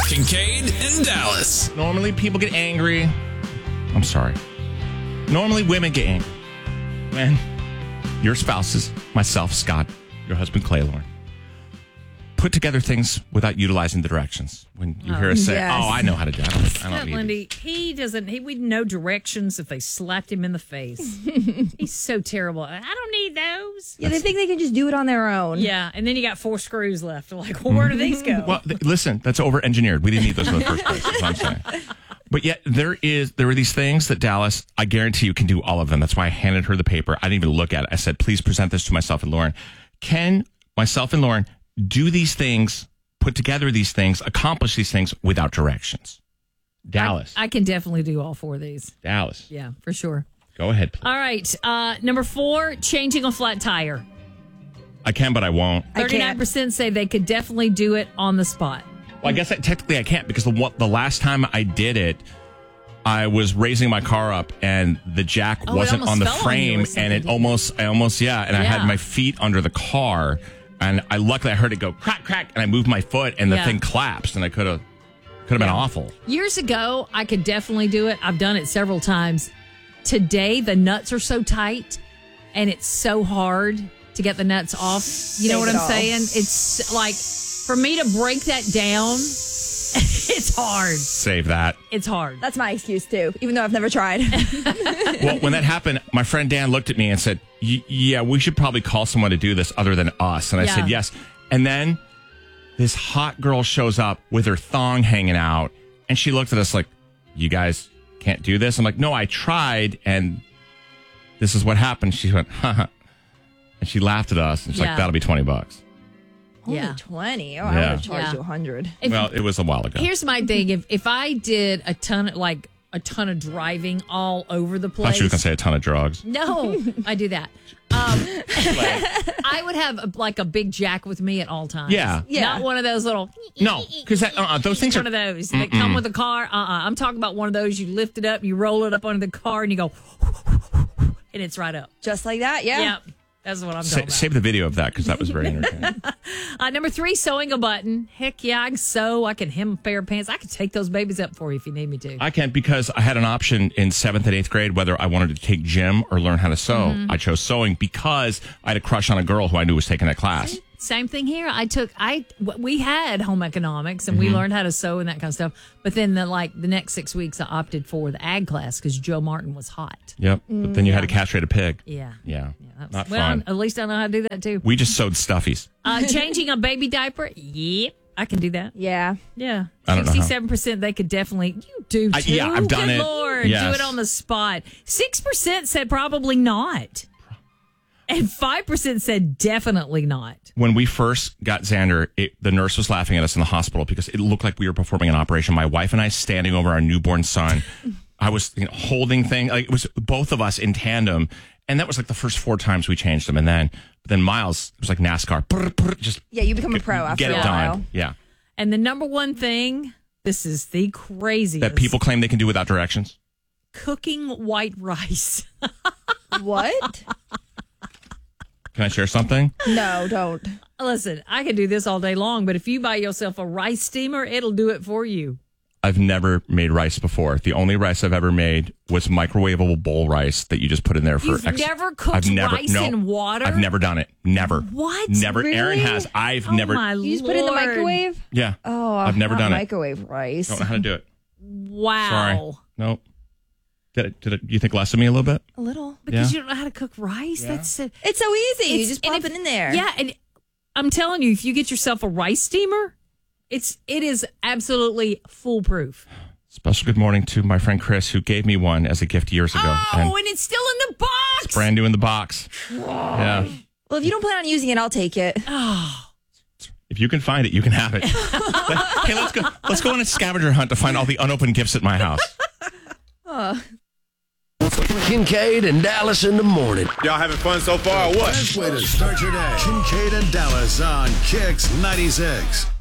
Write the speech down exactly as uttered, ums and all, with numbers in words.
Kincaid and Dallas. Normally, people get angry. I'm sorry. Normally, women get angry when your spouses, myself, Scott, your husband, Clay Lauren, put together things without utilizing the directions. When you hear us say, yes. oh, I know how to do it. I don't, I don't need Lindy, it. he doesn't, he would know directions if they slapped him in the face. He's so terrible. I don't need those. Yeah, they think they can just do it on their own. Yeah, and then you got four screws left. They're like, well, where do these go? Well, th- listen, that's over-engineered. We didn't need those in the first place. That's what I'm saying. But yet, there is there are these things that Dallas, I guarantee you, can do all of them. That's why I handed her the paper. I didn't even look at it. I said, please present this to myself and Lauren. Can myself and Lauren do these things, put together these things, accomplish these things without directions? Dallas. I, I can definitely do all four of these. Dallas. Yeah, for sure. Go ahead, please. All right. Uh, number four, changing a flat tire. I can, but I won't. thirty-nine percent say they could definitely do it on the spot. Well, I guess that technically I can't because the what, the last time I did it, I was raising my car up and the jack Oh, it wasn't almost on the fell on you or frame, something, and it didn't it? almost, I almost, yeah, and I Yeah. had my feet under the car, and I luckily I heard it go crack, crack, and I moved my foot, and the Yeah. thing collapsed, and I could have, could have been Yeah. awful. Years ago, I could definitely do it. I've done it several times. Today, the nuts are so tight and it's so hard to get the nuts off. You know Save what it I'm all. saying? It's like, for me to break that down, it's hard. Save that. It's hard. That's my excuse, too, even though I've never tried. Well, when that happened, my friend Dan looked at me and said, "Y- yeah, we should probably call someone to do this other than us." And I Yeah. said, yes. And then this hot girl shows up with her thong hanging out, and she looked at us like, you guys can't do this? I'm like, no, I tried, and this is what happened. She went, haha. And she laughed at us, and she's Yeah. like, that'll be twenty bucks. Only Yeah. twenty. Oh, I Yeah. would have charged Yeah. you one hundred. If- Well, it was a while ago. Here's my thing. If if I did a ton of, like, a ton of driving all over the I place. thought you were going to say a ton of drugs. No, I do that. Um, I would have a, like a big jack with me at all times. Yeah. Yeah. Not one of those little. No, because uh, those things one are... of those that come with the car. Uh, uh-uh. I'm talking about one of those. You lift it up, you roll it up under the car, and you go, and it's right up. Just like that, yeah. Yep, that's what I'm Sa- talking about. save the video of that because that was very entertaining. Uh, number three, sewing a button. Heck yeah, I can sew. I can hem a pair of pants. I can take those babies up for you if you need me to. I can't because I had an option in seventh and eighth grade whether I wanted to take gym or learn how to sew. Mm-hmm. I chose sewing because I had a crush on a girl who I knew was taking that class. Same thing here. I took I w- we had home economics and Mm-hmm. we learned how to sew and that kind of stuff. But then the like the next six weeks I opted for the ag class because Joe Martin was hot. Yep. But then you had to castrate a pig. Yeah. Yeah. That's- Not well, fun. at least I know how to do that too. We just sewed stuffies. Uh, changing a baby diaper. Yep, I can do that. Yeah. Yeah, I don't know how. sixty-seven percent they could definitely. You do too. I- yeah, I've done Good it. Lord, Yes. do it on the spot. Six percent said probably not, and five percent said definitely not. When we first got Xander, it, the nurse was laughing at us in the hospital because it looked like we were performing an operation. My wife and I standing over our newborn son. I was you know, holding thing. Like it was both of us in tandem. And that was like the first four times we changed them. And then but then Miles, it was like NASCAR. Brr, brr, just Yeah, you become a pro after get a it while. done. Yeah. And the number one thing, this is the craziest. That people claim they can do without directions. cooking white rice. What? Can I share something? No, don't. Listen, I can do this all day long, but if you buy yourself a rice steamer, it'll do it for you. I've never made rice before. The only rice I've ever made was microwavable bowl rice that you just put in there for You've ex- never cooked I've never, rice no, in water? I've never done it. Never. What? Never. Aaron Really? has. I've Oh, never. my You just put it in the Lord. microwave? Yeah. Oh, I've never not done it. microwave rice. Don't know how to do it. Wow. Sorry. Nope. Did it? Did it? Do you think less of me a little bit? A little. Because Yeah. you don't know how to cook rice. That's it. It's so easy. You It's- just and pop if- it in there. Yeah, and I'm telling you, if you get yourself a rice steamer, it's it is absolutely foolproof. Special good morning to my friend Chris, who gave me one as a gift years ago. Oh, and and it's still in the box. it's brand new in the box. Yeah. Well, if you don't plan on using it, I'll take it. If you can find it, you can have it. Hey, let's go. Let's go on a scavenger hunt to find all the unopened gifts at my house. Kincaid and Dallas in the morning. Y'all having fun so far or what? Best way to start your day. Kincaid and Dallas on Kicks ninety-six.